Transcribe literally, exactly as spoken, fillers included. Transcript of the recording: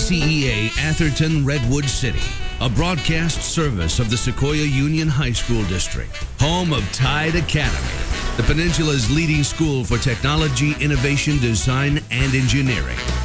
C E A Atherton Redwood City, a broadcast service of the Sequoia Union High School District, home of Tide Academy, the Peninsula's leading school for technology, innovation, design, and engineering.